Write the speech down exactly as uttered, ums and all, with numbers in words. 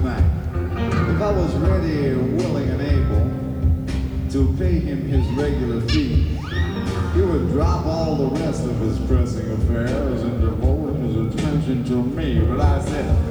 tonight. If I was ready, willing, and able to pay him his regular fee, he would drop all the rest of his pressing affairs and devote his attention to me. But I said,